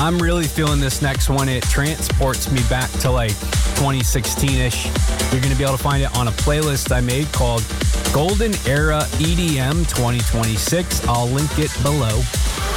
I'm really feeling this next one. It transports me back to like 2016-ish. You're going to be able to find it on a playlist I made called Golden Era EDM 2026. I'll link it below.